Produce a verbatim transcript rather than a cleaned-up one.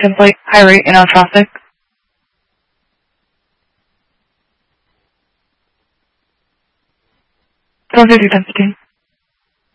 template, high rate, and on traffic. seven fifty times fifteen.